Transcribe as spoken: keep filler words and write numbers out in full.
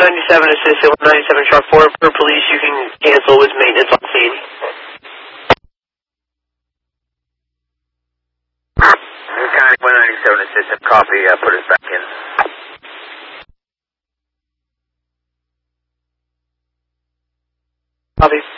ninety-seven assist at one ninety-seven sharp four. For police, you can cancel with maintenance on scene. County one ninety-seven assistant, copy, uh, put us back in. Copy.